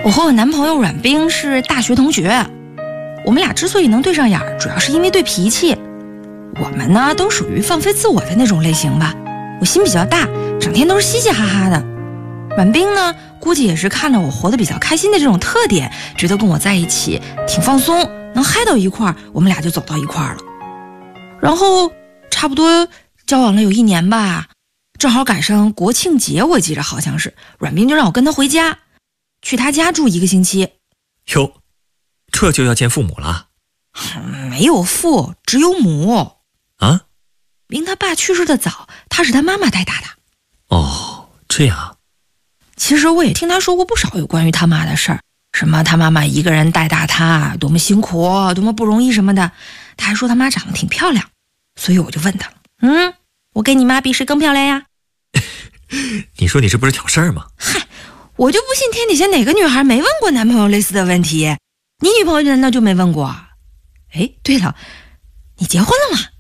我和我男朋友阮冰是大学同学，我们俩之所以能对上眼，主要是因为对脾气。我们呢都属于放飞自我的那种类型吧，我心比较大，整天都是嘻嘻哈哈的。阮冰呢，估计也是看到我活得比较开心的这种特点，觉得跟我在一起挺放松，能嗨到一块儿，我们俩就走到一块儿了。然后差不多交往了有1年吧，正好赶上国庆节，我记着好像是，阮冰就让我跟他回家，去他家住1个星期。 哟，这就要见父母了？ 没有父，只有母。 啊？ 冰他爸去世的早，他是他妈妈带大的。 哦，这样。 其实我也听他说过不少有关于他妈的事儿，什么他妈妈一个人带大他，多么辛苦，多么不容易什么的。他还说他妈长得挺漂亮，所以我就问他了，我跟你妈比谁更漂亮呀？ 你说你这不是挑事儿吗？ 嗨，我就不信天底下哪个女孩没问过男朋友类似的问题。你女朋友难道就没问过？哎，对了，你结婚了吗？